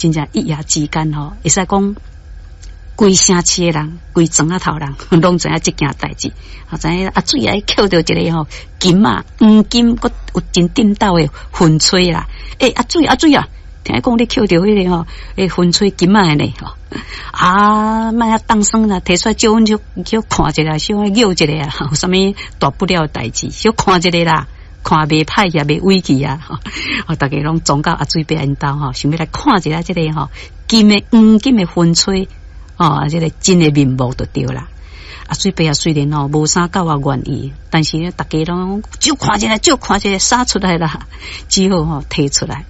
真正一夜之间吼，会使讲规城市的人，规庄仔头人，拢知影这件代志。知影啊，水啊，捡到一个吼金啊，黄金，佮有真顶斗的风吹啦。水啊，听讲你捡到迄个吼，风吹金啊呢吼。莫啊当生啦，摕出来照阮就看一下，小拗一下啊，有啥物大不了的代志，小看一下啦。看袂歹也袂委屈啊！大家拢总到水伯因兜想要来看一下这个黄金的风吹这个真的面目就对啦。水伯虽然无啥够愿意，但是呢，大家拢就看一下，杀出来啦，只好摕出来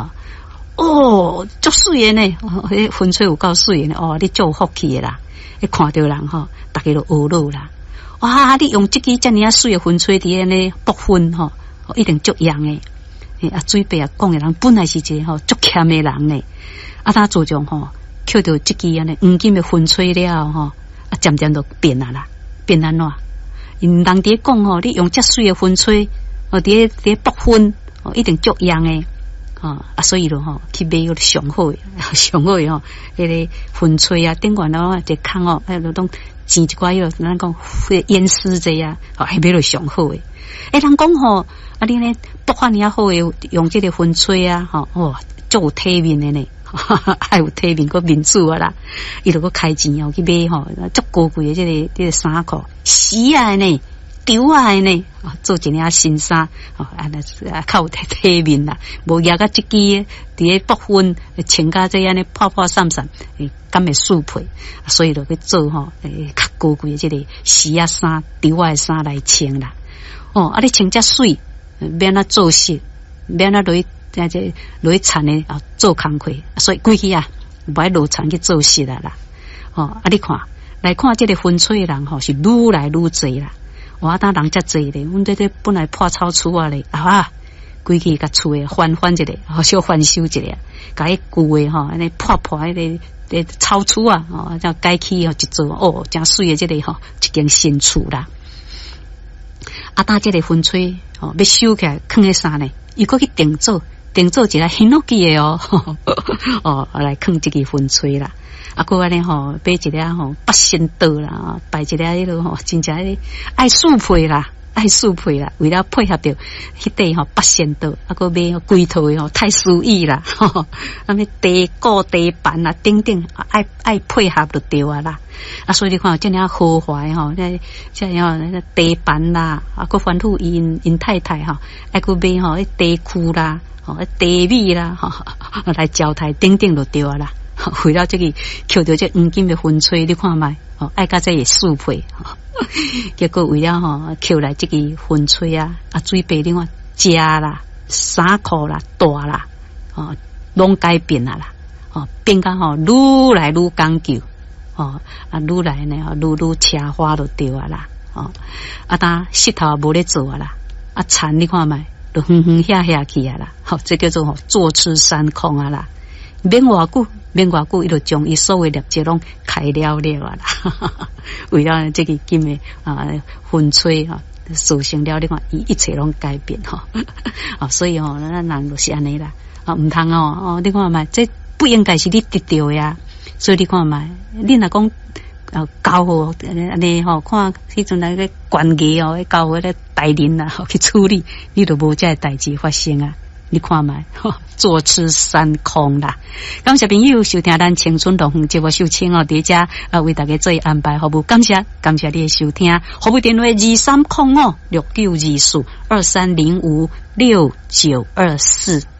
足水的呢！迄风吹有够水的你足有福气的啦！看到人大家都学乐啦！哇！你用这个遮尔水的风吹伫安尼北风一定足样诶！水伯讲的人本来是一个足欠的人呢，他自从捡到这个安尼黄金的风吹了渐渐都变啦，变安怎？因人伫讲你用遮水的风吹伫北风一定足样诶！所以去买个上好诶，迄个风吹啊，顶管一个空拢钱一寡咱讲烟丝这呀，还买了上好诶。人讲你呢北法尔好诶，用这个风吹啊，足有体面诶呢，还有体面个面子啊啦，伊就个开钱去买足高贵诶这个衫裤，丝啊呢，丢啊呢，做一领新衫，较有体面啦，无压甲这支伫咧北风穿甲这安尼破破散散，敢会输配，所以就去做较高贵诶这个丝啊衫、丢啊衫来穿啦。你穿遮水，免做事，免落去田诶做工课，所以规气无爱落田去做事啦。你看来看这个风吹诶人是愈来愈侪啦。当人遮侪咧，阮这本来破草厝咧，规气甲厝诶翻一下，小翻修一下，甲迄旧诶安尼破迄个草厝才改起一座真水诶这个一间新厝啦。当这个风吹要收起来放喺啥呢？伊搁去定做一个很落记诶来放这个风吹啦。搁安尼摆一个八仙刀啦，摆一个迄落真正爱速配啦，为了配合着迄块八仙刀，搁买规套诶太师椅啦，地鼓地板啦，等等爱配合就对啊啦。所以你看这样豪华这样地板啦，搁吩咐因太太爱搁买地库啦，地米啦，来交台等等就对啊啦。为了这个捡到这黄金的风吹，你看卖爱甲这个速配，结果为了捡来这个风吹水伯另外食啦、衫裤啦、大啦，拢改变啦，变甲愈来愈讲究，愈来呢愈车花就对啊啦，当石头无咧做啊啦，田你看卖就远下去啊啦，这叫做坐吃山空啊啦，免偌久，伊就将伊所有业绩拢开了啦。为了这个金的风吹造成了你看一切拢改变所以咱人就是安尼啦唔通你看嘛，这不应该是你得到呀。所以你看嘛，你若讲交互安尼看迄阵那个关系交互咧代人啦去处理，你就无这个代志发生啊。你看嘛，坐吃山空啦！感谢朋友收听咱青春动节目秀清伫遮为大家做安排服务，感谢你的收听，服务电话2305692423056924。